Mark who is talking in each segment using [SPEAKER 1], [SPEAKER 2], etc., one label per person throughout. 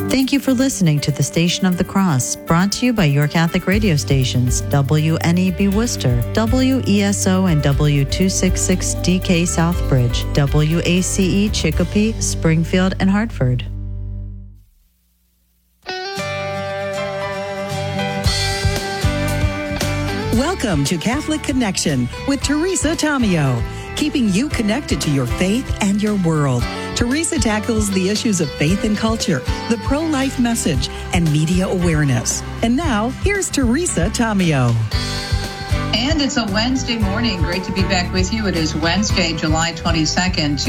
[SPEAKER 1] Thank you for listening to the Station of the Cross, brought to you by your Catholic radio stations, WNEB Worcester, WESO and W266DK Southbridge, WACE Chicopee, Springfield, and Hartford.
[SPEAKER 2] Welcome to Catholic Connection with Teresa Tomeo, keeping you connected to your faith and your world. Teresa tackles the issues of faith and culture, the pro-life message, and media awareness. And now, here's Teresa Tomeo.
[SPEAKER 3] And it's a Wednesday morning. Great to be back with you. It is Wednesday, July 22nd,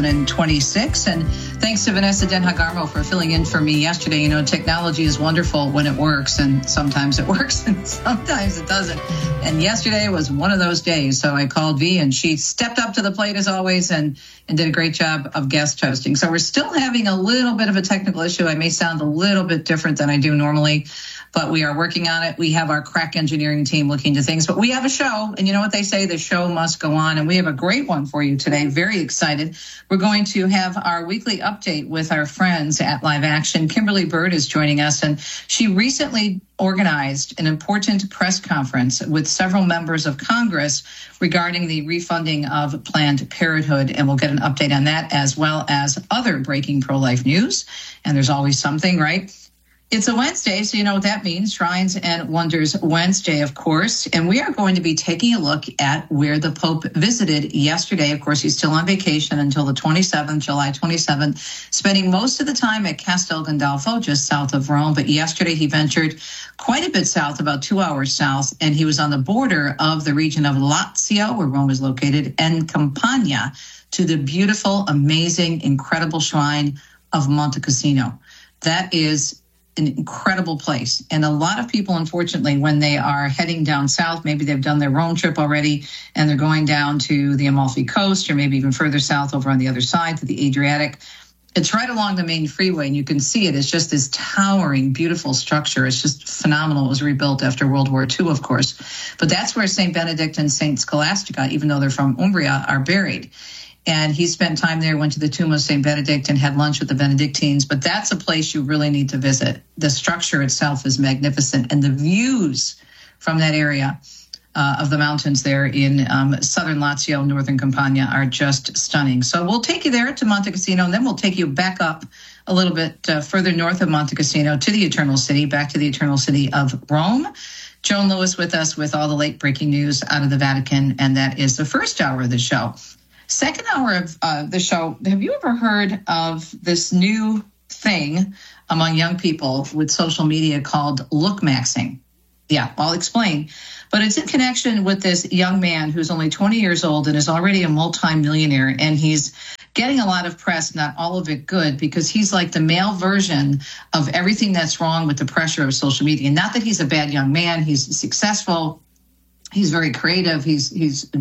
[SPEAKER 3] 2026. And thanks to Vanessa Denhagarmo for filling in for me yesterday. You know, technology is wonderful when it works, and sometimes it works and sometimes it doesn't. And yesterday was one of those days. So I called V, and she stepped up to the plate as always and did a great job of guest hosting. So we're still having a little bit of a technical issue. I may sound a little bit different than I do normally, but we are working on it. We have our crack engineering team looking to things, but we have a show, and you know what they say, the show must go on, and we have a great one for you today. Very excited. We're going to have our weekly update with our friends at Live Action. Kimberly Bird is joining us, and she recently organized an important press conference with several members of Congress regarding the refunding of Planned Parenthood, and we'll get an update on that as well as other breaking pro-life news, and there's always something, right? It's a Wednesday, so you know what that means. Shrines and Wonders Wednesday, of course. And we are going to be taking a look at where the Pope visited yesterday. Of course, he's still on vacation until the 27th, July 27th, spending most of the time at Castel Gandolfo, just south of Rome. But yesterday he ventured quite a bit south, about 2 hours south, and he was on the border of the region of Lazio, where Rome is located, and Campania, to the beautiful, amazing, incredible shrine of Monte Cassino. That is an incredible place. And a lot of people, unfortunately, when they are heading down south, maybe they've done their Rome trip already and they're going down to the Amalfi Coast or maybe even further south over on the other side to the Adriatic. It's right along the main freeway, and you can see it. It's just this towering, beautiful structure. It's just phenomenal. It was rebuilt after World War II, of course. But that's where St. Benedict and St. Scholastica, even though they're from Umbria, are buried. And he spent time there, went to the tomb of St. Benedict and had lunch with the Benedictines. But that's a place you really need to visit. The structure itself is magnificent. And the views from that area of the mountains there in southern Lazio, northern Campania, are just stunning. So we'll take you there to Monte Cassino, and then we'll take you back up a little bit further north of Monte Cassino to the Eternal City, back to the Eternal City of Rome. Joan Lewis with us with all the late breaking news out of the Vatican, and that is the first hour of the show. Second hour of the show, have you ever heard of this new thing among young people with social media called look-maxing? Yeah, I'll explain. But it's in connection with this young man who's only 20 years old and is already a multimillionaire, and he's getting a lot of press, not all of it good, because he's like the male version of everything that's wrong with the pressure of social media. And not that he's a bad young man, he's successful. He's very creative. He's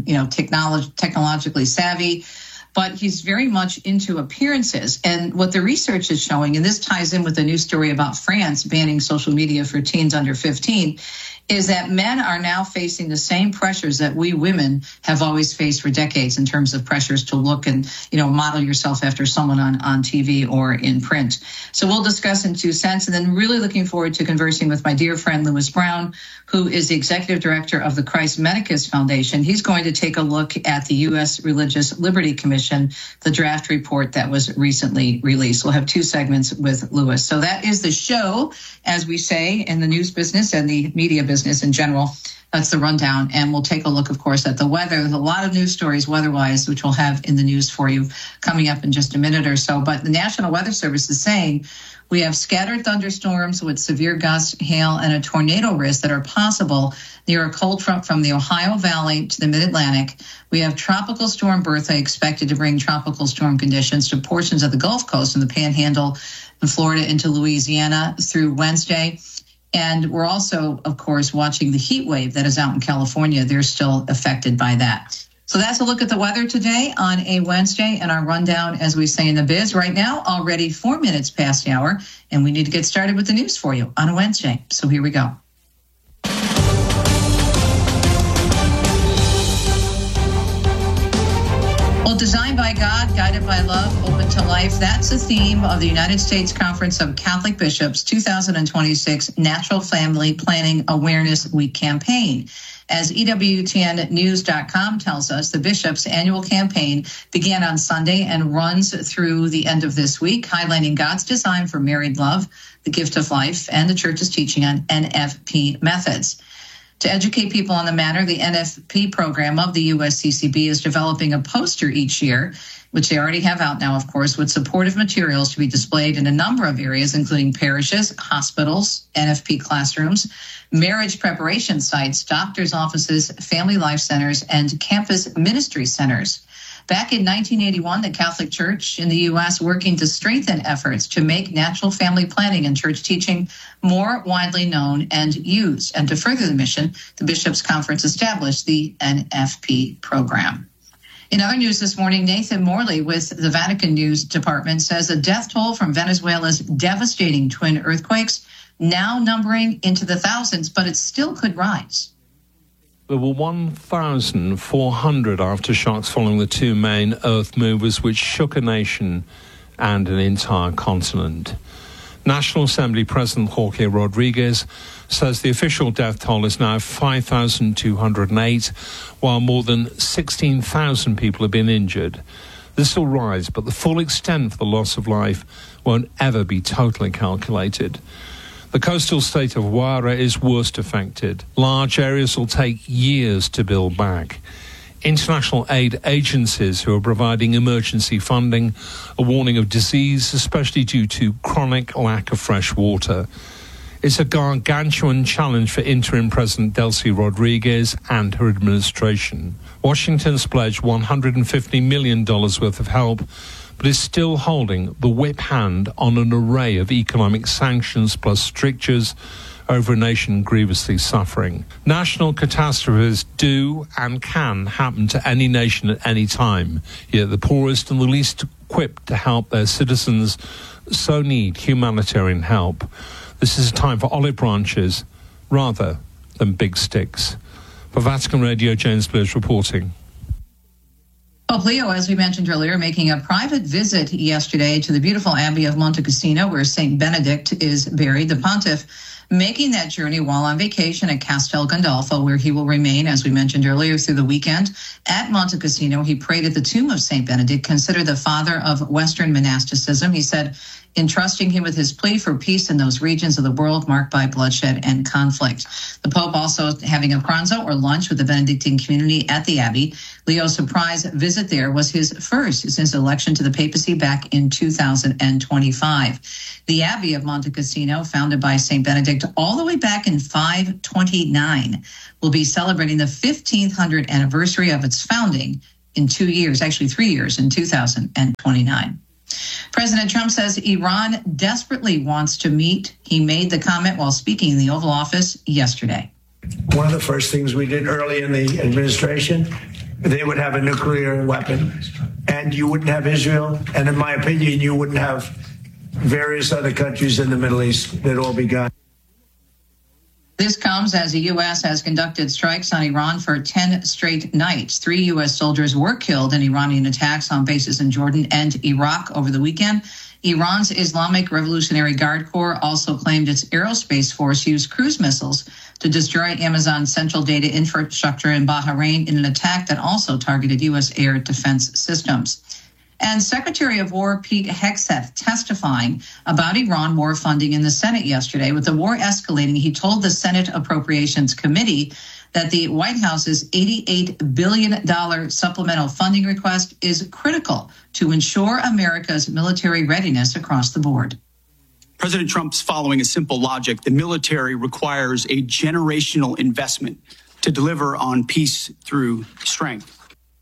[SPEAKER 3] technologically savvy, but he's very much into appearances. And what the research is showing, and this ties in with the new story about France banning social media for teens under 15, is that men are now facing the same pressures that we women have always faced for decades in terms of pressures to look and, model yourself after someone on TV or in print. So we'll discuss in 2 cents, and then really looking forward to conversing with my dear friend Lewis Brown, who is the executive director of the Christ Medicus Foundation. He's going to take a look at the U.S. Religious Liberty Commission, the draft report that was recently released. We'll have 2 segments with Lewis. So that is the show, as we say in the news business and the media business in general. That's the rundown. And we'll take a look, of course, at the weather. There's a lot of news stories weather-wise, which we'll have in the news for you coming up in just a minute or so. But the National Weather Service is saying we have scattered thunderstorms with severe gusts, hail, and a tornado risk that are possible near a cold front from the Ohio Valley to the Mid-Atlantic. We have Tropical Storm Bertha expected to bring tropical storm conditions to portions of the Gulf Coast and the Panhandle in Florida into Louisiana through Wednesday. And we're also, of course, watching the heat wave that is out in California. They're still affected by that. So that's a look at the weather today on a Wednesday and our rundown, as we say in the biz. Right now, already 4 minutes past the hour, and we need to get started with the news for you on a Wednesday. So here we go. Well, designed by God, guided by love, open to life. That's the theme of the United States Conference of Catholic Bishops 2026 Natural Family Planning Awareness Week campaign. As EWTNnews.com tells us, the bishops' annual campaign began on Sunday and runs through the end of this week, highlighting God's design for married love, the gift of life, and the Church's teaching on NFP methods. To educate people on the matter, the NFP program of the USCCB is developing a poster each year, which they already have out now, of course, with supportive materials to be displayed in a number of areas, including parishes, hospitals, NFP classrooms, marriage preparation sites, doctors' offices, family life centers, and campus ministry centers. Back in 1981, the Catholic Church in the U.S. working to strengthen efforts to make natural family planning and church teaching more widely known and used. And to further the mission, the Bishops' Conference established the NFP program. In other news this morning, Nathan Morley with the Vatican News Department says the death toll from Venezuela's devastating twin earthquakes now numbering into the thousands, but it still could rise.
[SPEAKER 4] There were 1,400 aftershocks following the two main earth movers which shook a nation and an entire continent. National Assembly President Jorge Rodriguez says the official death toll is now 5,208, while more than 16,000 people have been injured. This will rise, but the full extent of the loss of life won't ever be totally calculated. The coastal state of Huara is worst affected. Large areas will take years to build back. International aid agencies who are providing emergency funding are warning of disease, especially due to chronic lack of fresh water. It's a gargantuan challenge for interim President Delcy Rodriguez and her administration. Washington's pledged $150 million worth of help, but is still holding the whip hand on an array of economic sanctions plus strictures over a nation grievously suffering. National catastrophes do and can happen to any nation at any time, yet the poorest and the least equipped to help their citizens so need humanitarian help. This is a time for olive branches rather than big sticks. For Vatican Radio, James Bliss reporting.
[SPEAKER 3] Pope Leo, as we mentioned earlier, making a private visit yesterday to the beautiful Abbey of Monte Cassino, where St. Benedict is buried. The pontiff making that journey while on vacation at Castel Gandolfo, where he will remain, as we mentioned earlier, through the weekend. At Monte Cassino, he prayed at the tomb of St. Benedict, considered the father of Western monasticism. He said, entrusting him with his plea for peace in those regions of the world marked by bloodshed and conflict. The Pope also having a pranzo or lunch with the Benedictine community at the Abbey. Leo's surprise visit there was his first since election to the papacy back in 2025. The Abbey of Monte Cassino, founded by St. Benedict all the way back in 529, will be celebrating the 1500th anniversary of its founding in 2 years, actually 3 years, in 2029. President Trump says Iran desperately wants to meet. He made the comment while speaking in the Oval Office yesterday.
[SPEAKER 5] One of the first things we did early in the administration, they would have a nuclear weapon, and you wouldn't have Israel, and in my opinion, you wouldn't have various other countries in the Middle East. They'd all be gone.
[SPEAKER 3] This comes as the U.S. has conducted strikes on Iran for 10 straight nights. 3 U.S. soldiers were killed in Iranian attacks on bases in Jordan and Iraq over the weekend. Iran's Islamic Revolutionary Guard Corps also claimed its aerospace force used cruise missiles to destroy Amazon's central data infrastructure in Bahrain in an attack that also targeted U.S. air defense systems. And Secretary of War Pete Hegseth testifying about Iran war funding in the Senate yesterday. With the war escalating, he told the Senate Appropriations Committee that the White House's $88 billion supplemental funding request is critical to ensure America's military readiness across the board.
[SPEAKER 6] President Trump's following a simple logic. The military requires a generational investment to deliver on peace through strength.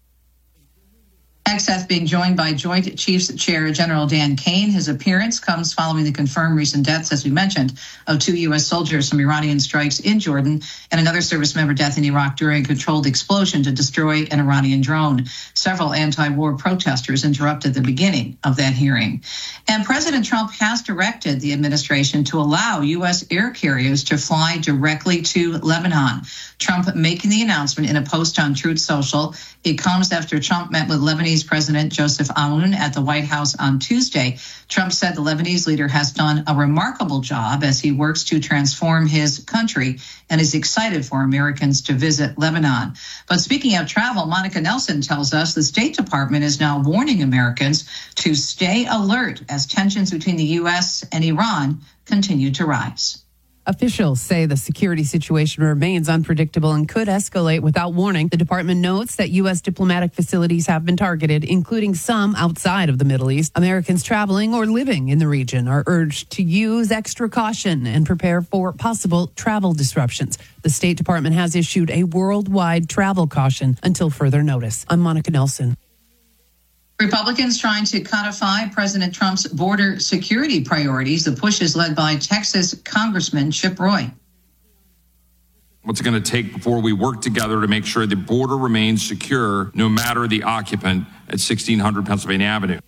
[SPEAKER 3] Hegseth being joined by Joint Chiefs Chair General Dan Kane. His appearance comes following the confirmed recent deaths, as we mentioned, of 2 U.S. soldiers from Iranian strikes in Jordan and another service member death in Iraq during a controlled explosion to destroy an Iranian drone. Several anti-war protesters interrupted the beginning of that hearing. And President Trump has directed the administration to allow U.S. air carriers to fly directly to Lebanon. Trump making the announcement in a post on Truth Social. It comes after Trump met with Lebanese Lebanese President Joseph Aoun at the White House on Tuesday. Trump said the Lebanese leader has done a remarkable job as he works to transform his country and is excited for Americans to visit Lebanon. But speaking of travel, Monica Nelson tells us the State Department is now warning Americans to stay alert as tensions between the U.S. and Iran continue to rise.
[SPEAKER 7] Officials say the security situation remains unpredictable and could escalate without warning. The department notes that U.S. diplomatic facilities have been targeted, including some outside of the Middle East. Americans traveling or living in the region are urged to use extra caution and prepare for possible travel disruptions. The State Department has issued a worldwide travel caution until further notice. I'm Monica Nelson.
[SPEAKER 3] Republicans trying to codify President Trump's border security priorities. The push is led by Texas Congressman Chip Roy.
[SPEAKER 8] What's it going to take before we work together to make sure the border remains secure, no matter the occupant at 1600 Pennsylvania Avenue?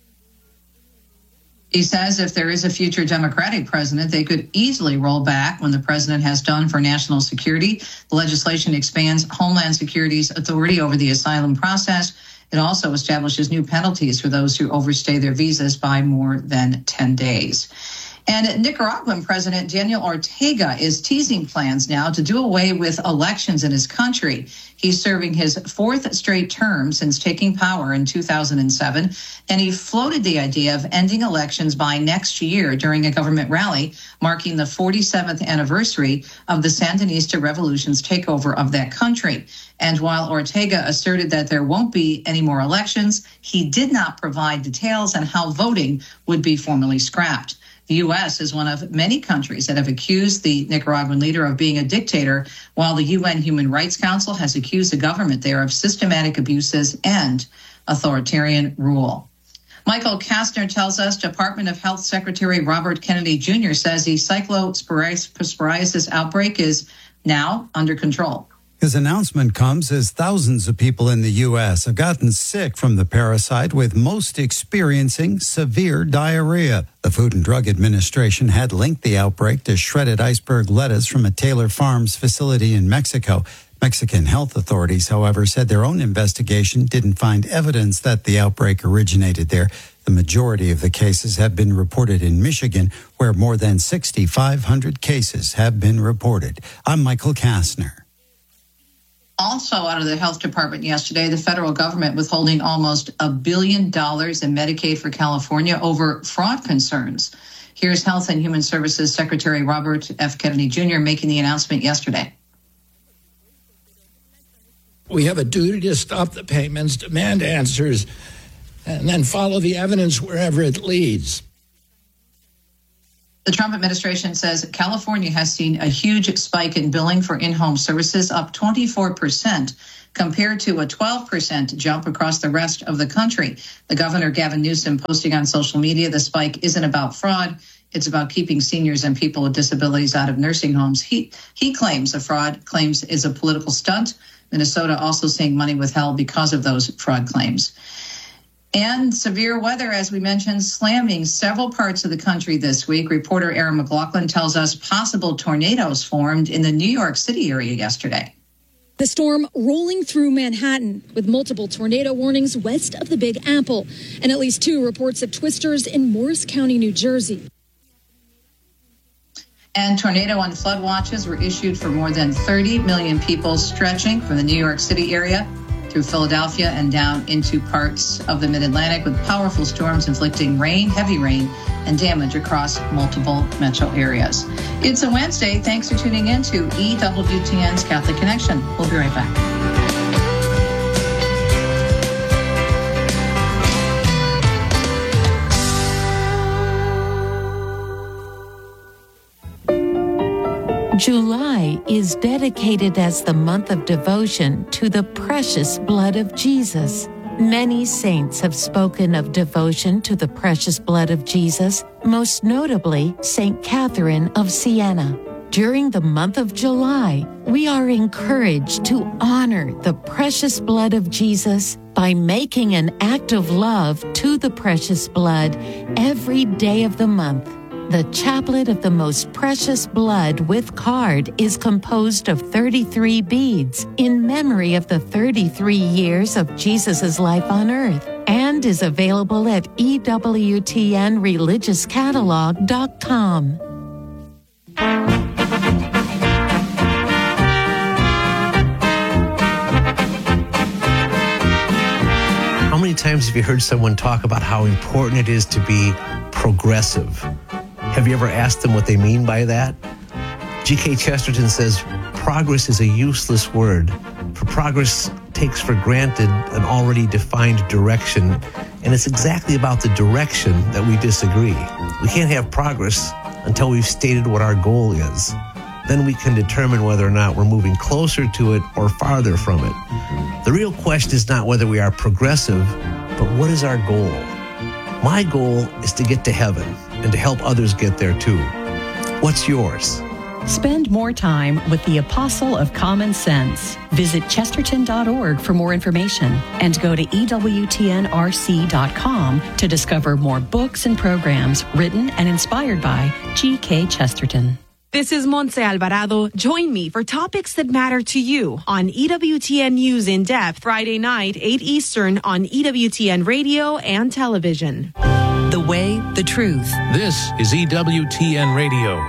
[SPEAKER 3] He says if there is a future Democratic president, they could easily roll back when the president has done for national security. The legislation expands Homeland Security's authority over the asylum process. It also establishes new penalties for those who overstay their visas by more than 10 days. And Nicaraguan President Daniel Ortega is teasing plans now to do away with elections in his country. He's serving his fourth straight term since taking power in 2007, and he floated the idea of ending elections by next year during a government rally marking the 47th anniversary of the Sandinista Revolution's takeover of that country. And while Ortega asserted that there won't be any more elections, he did not provide details on how voting would be formally scrapped. The U.S. is one of many countries that have accused the Nicaraguan leader of being a dictator, while the UN Human Rights Council has accused the government there of systematic abuses and authoritarian rule. Michael Kastner tells us Department of Health Secretary Robert Kennedy Jr. says the cyclosporiasis outbreak is now under control.
[SPEAKER 9] His announcement comes as thousands of people in the U.S. have gotten sick from the parasite, with most experiencing severe diarrhea. The Food and Drug Administration had linked the outbreak to shredded iceberg lettuce from a Taylor Farms facility in Mexico. Mexican health authorities, however, said their own investigation didn't find evidence that the outbreak originated there. The majority of the cases have been reported in Michigan, where more than 6,500 cases have been reported. I'm Michael Kastner.
[SPEAKER 3] Also out of the health department yesterday, the federal government withholding almost $1 billion in Medicaid for California over fraud concerns. Here's Health and Human Services Secretary Robert F. Kennedy Jr. making the announcement yesterday.
[SPEAKER 10] We have a duty to stop the payments, demand answers, and then follow the evidence wherever it leads.
[SPEAKER 3] The Trump administration says California has seen a huge spike in billing for in-home services, up 24%, compared to a 12% jump across the rest of the country. The governor, Gavin Newsom, posting on social media, the spike isn't about fraud. It's about keeping seniors and people with disabilities out of nursing homes. He claims the fraud claims is a political stunt. Minnesota also seeing money withheld because of those fraud claims. And severe weather, as we mentioned, slamming several parts of the country this week. Reporter Aaron McLaughlin tells us possible tornadoes formed in the New York City area yesterday.
[SPEAKER 11] The storm rolling through Manhattan with multiple tornado warnings west of the Big Apple and at least 2 reports of twisters in Morris County, New Jersey.
[SPEAKER 3] And tornado and flood watches were issued for more than 30 million people, stretching from the New York City area through Philadelphia and down into parts of the Mid-Atlantic, with powerful storms inflicting rain, heavy rain, and damage across multiple metro areas. It's a Wednesday. Thanks for tuning in to EWTN's Catholic Connection. We'll be right back.
[SPEAKER 12] July is dedicated as the month of devotion to the precious blood of Jesus. Many saints have spoken of devotion to the precious blood of Jesus, most notably St. Catherine of Siena. During the month of July, we are encouraged to honor the precious blood of Jesus by making an act of love to the precious blood every day of the month. The Chaplet of the Most Precious Blood with card is composed of 33 beads in memory of the 33 years of Jesus' life on earth and is available at EWTNReligiousCatalog.com.
[SPEAKER 13] How many times have you heard someone talk about how important it is to be progressive? Have you ever asked them what they mean by that? G.K. Chesterton says, progress is a useless word, for progress takes for granted an already defined direction, and it's exactly about the direction that we disagree. We can't have progress until we've stated what our goal is. Then we can determine whether or not we're moving closer to it or farther from it. The real question is not whether we are progressive, but what is our goal? My goal is to get to heaven and to help others get there too. What's yours?
[SPEAKER 14] Spend more time with the Apostle of Common Sense. Visit chesterton.org for more information and go to EWTNRC.com to discover more books and programs written and inspired by G.K. Chesterton.
[SPEAKER 15] This is Montse Alvarado. Join me for topics that matter to you on EWTN News in Depth, Friday night, 8 Eastern on EWTN Radio and Television.
[SPEAKER 14] The way, the truth.
[SPEAKER 16] This is EWTN Radio.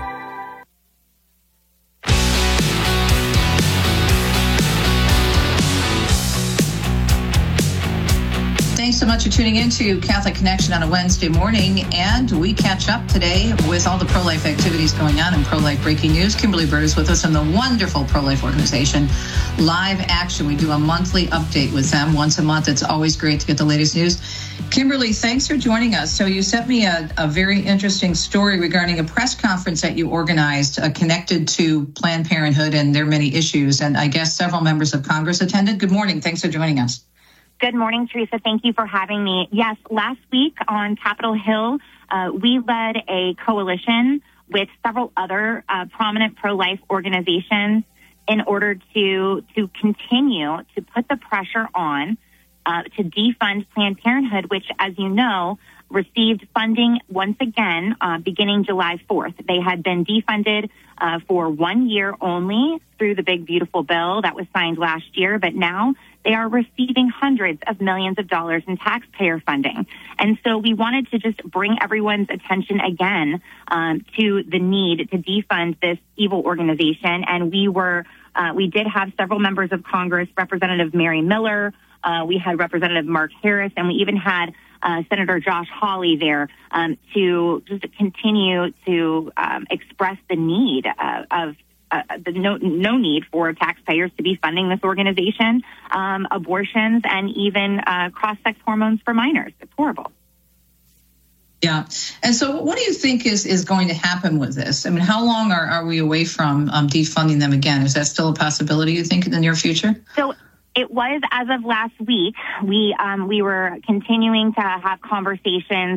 [SPEAKER 3] Thanks so much for tuning in to Catholic Connection on a Wednesday morning, and we catch up today with all the pro-life activities going on and pro-life breaking news. Kimberly Bird is with us from the wonderful pro-life organization Live Action. We do a monthly update with them once a month. It's always great to get the latest news. Kimberly, thanks for joining us. So you sent me a very interesting story regarding a press conference that you organized connected to Planned Parenthood and their many issues, and I guess several members of Congress attended. Good morning. Thanks for joining us.
[SPEAKER 17] Good morning, Teresa. Thank you for having me. Yes, last week on Capitol Hill, we led a coalition with several other prominent pro-life organizations in order to continue to put the pressure on to defund Planned Parenthood, which, as you know, received funding once again beginning July 4th. They had been defunded for 1 year only through the big, beautiful bill that was signed last year, but now they are receiving hundreds of millions of dollars in taxpayer funding. And so we wanted to just bring everyone's attention again to the need to defund this evil organization. And we did have several members of Congress, Representative Mary Miller, we had Representative Mark Harris, and we even had Senator Josh Hawley there to just continue to express the need of the no need for taxpayers to be funding this organization, abortions, and even cross-sex hormones for minors. It's horrible.
[SPEAKER 3] Yeah. And so what do you think is going to happen with this? I mean, how long are we away from defunding them again? Is that still a possibility, you think, in the near future?
[SPEAKER 17] So it was, as of last week, we were continuing to have conversations